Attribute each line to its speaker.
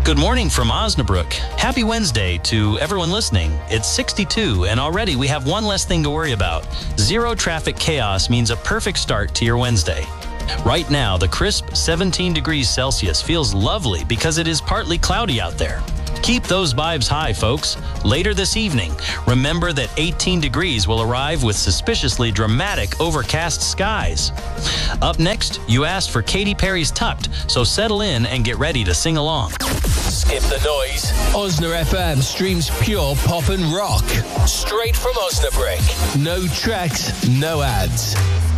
Speaker 1: Good morning from Osnabrück. Happy Wednesday to everyone listening. It's 62, and already we have one less thing to worry about. Zero traffic chaos means a perfect start to your Wednesday. Right now, the crisp 17 degrees Celsius feels lovely because it is partly cloudy out there. Keep those vibes high, folks. Later this evening, remember that 18 degrees will arrive with suspiciously dramatic overcast skies. Up next, you asked for Katy Perry's Tucked, so settle in and get ready to sing along.
Speaker 2: Skip the noise. Osna FM streams pure pop and rock. Straight from Osnabrück. No tracks, no ads.